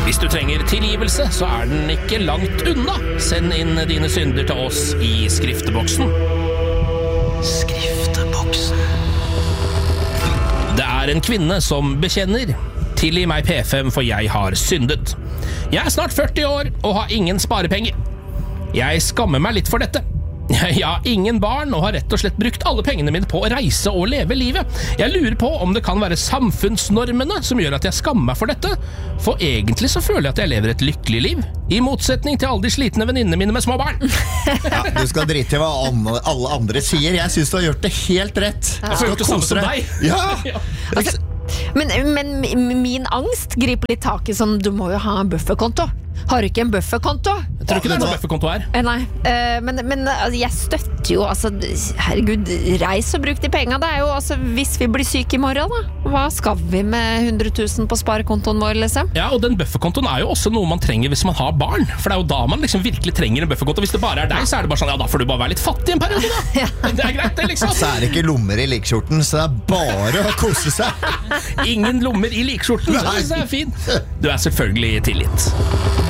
Hvis du trenger tilgivelse, så den ikke langt unna. Send inn dine synder til oss i skrifteboksen. Skrifteboksen. Det en kvinne som bekjenner. Tilgi meg P5, for jeg har syndet. Jeg snart 40 år og har ingen sparepenger. Jeg skammer meg litt for dette. Jeg har ingen barn og har rett og slett brukt alle pengene mine på å reise og leve livet. Jeg lurer på om det kan være samfunnsnormene som gjør at jeg skammer meg for dette, for egentlig så føler jeg at jeg lever et lykkelig liv, i motsetning til alle de slitne venninnene mine med små barn. Ja, du skal drite i hva alle andre sier. Jeg synes du har gjort det helt rett. Jeg har gjort det samme som deg. Ja. Altså, men min angst griper litt tak i sånn, du må jo ha en bufferkonto. Har du ikke en bufferkonto? Jeg tror ikke det er noe bufferkonto her. Nei, men altså, jeg støtter jo, altså, herregud, reis og bruk de pengene. Det er jo, altså, hvis vi blir syke i morgen da, hva skal vi med 100 000 på sparekontoen vår, liksom? Ja, og den bufferkontoen er jo også noe man trenger hvis man har barn. For det er jo da man liksom virkelig trenger en bufferkonto. Hvis det bare er deg, så er det bare sånn, ja, da får du bare være litt fattig en periode da. Ja. Det er greit, det liksom. Så er det ikke lommer i likskjorten, så det er bare å kose seg. Ingen lommer i likskjorten, det er fint. Du er selvfølgelig tilgitt.